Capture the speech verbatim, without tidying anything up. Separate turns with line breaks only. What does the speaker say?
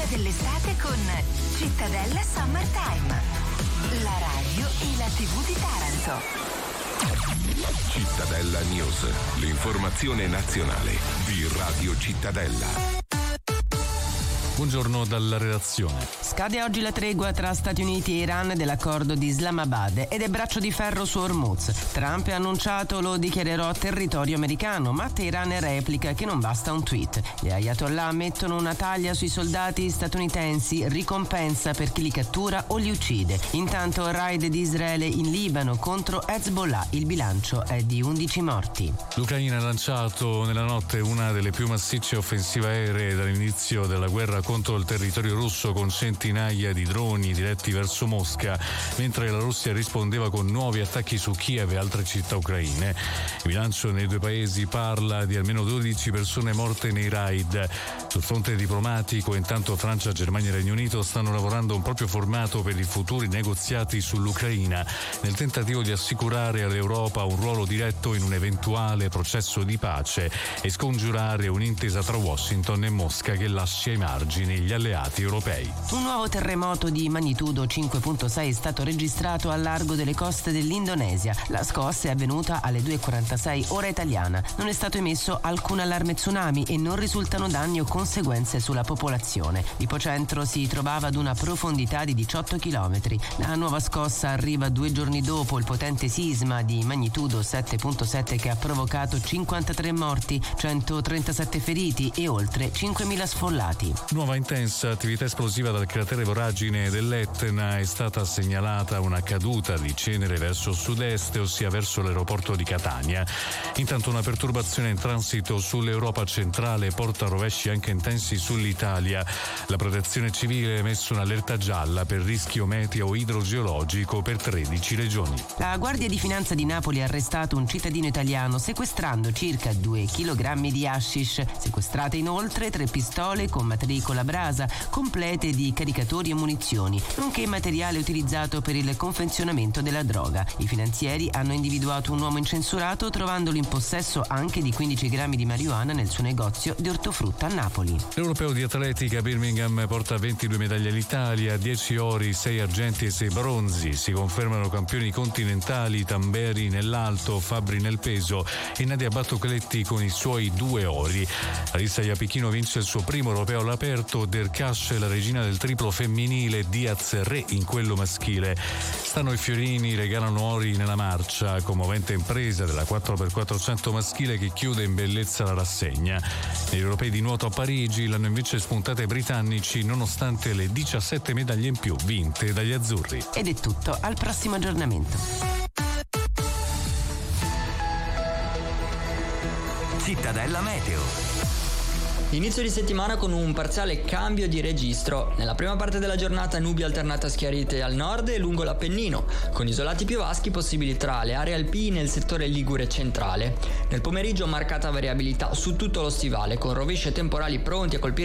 magia dell'estate con Cittadella Summertime, la radio e la tivù di Taranto.
Cittadella News, l'informazione nazionale di Radio Cittadella.
Buongiorno dalla redazione.
Scade oggi la tregua tra Stati Uniti e Iran dell'accordo di Islamabad ed è braccio di ferro su Hormuz. Trump ha annunciato lo dichiarerò territorio americano, ma Teheran replica che non basta un tweet. Gli Ayatollah mettono una taglia sui soldati statunitensi, ricompensa per chi li cattura o li uccide. Intanto raid di Israele in Libano contro Hezbollah, il bilancio è di undici morti.
L'Ucraina ha lanciato nella notte una delle più massicce offensive aeree dall'inizio della guerra contro il territorio russo, con centinaia di droni diretti verso Mosca, mentre la Russia rispondeva con nuovi attacchi su Kiev e altre città ucraine. Il bilancio nei due paesi parla di almeno dodici persone morte nei raid. Sul fronte diplomatico, intanto Francia, Germania e Regno Unito stanno lavorando a un proprio formato per i futuri negoziati sull'Ucraina, nel tentativo di assicurare all'Europa un ruolo diretto in un eventuale processo di pace e scongiurare un'intesa tra Washington e Mosca che lasci ai margini gli alleati europei.
Un nuovo terremoto di magnitudo cinque virgola sei è stato registrato al largo delle coste dell'Indonesia. La scossa è avvenuta alle due e quarantasei ora italiana. Non è stato emesso alcun allarme tsunami e non risultano danni o conseguenze sulla popolazione. L'ipocentro si trovava ad una profondità di diciotto chilometri. La nuova scossa arriva due giorni dopo il potente sisma di magnitudo sette virgola sette che ha provocato cinquantatré morti, centotrentasette feriti e oltre cinquemila sfollati.
Nuova intensa attività esplosiva dal cratere voragine dell'Etna. È stata segnalata una caduta di cenere verso sud-est, ossia verso l'aeroporto di Catania. Intanto una perturbazione in transito sull'Europa centrale porta rovesci anche intensi sull'Italia. La Protezione Civile ha emesso un'allerta gialla per rischio meteo idrogeologico per tredici regioni.
La Guardia di Finanza di Napoli ha arrestato un cittadino italiano sequestrando circa due chilogrammi di hashish. Sequestrate inoltre tre pistole con matricola Brasa, complete di caricatori e munizioni, nonché materiale utilizzato per il confezionamento della droga. I finanzieri hanno individuato un uomo incensurato, trovandolo in possesso anche di quindici grammi di marijuana nel suo negozio di ortofrutta a Napoli.
L'Europeo di atletica Birmingham porta ventidue medaglie all'Italia, dieci ori, sei argenti e sei bronzi. Si confermano campioni continentali Tamberi nell'alto, Fabbri nel peso e Nadia Battocletti con i suoi due ori. Larissa Iapichino vince il suo primo europeo all'aperto, Derkash la regina del triplo femminile, Diaz re in quello maschile. Stano i fiorini regalano ori nella marcia, commovente impresa della quattro per quattrocento maschile che chiude in bellezza la rassegna. Negli europei di nuoto a Parigi l'hanno invece spuntate i britannici nonostante le diciassette medaglie in più vinte dagli azzurri.
Ed è tutto, al prossimo aggiornamento.
Cittadella Meteo.
Inizio di settimana con un parziale cambio di registro. Nella prima parte della giornata nubi alternate a schiarite al nord e lungo l'Appennino, con isolati piovaschi possibili tra le aree alpine e il settore ligure centrale. Nel pomeriggio marcata variabilità su tutto lo stivale, con rovesci e temporali pronti a colpire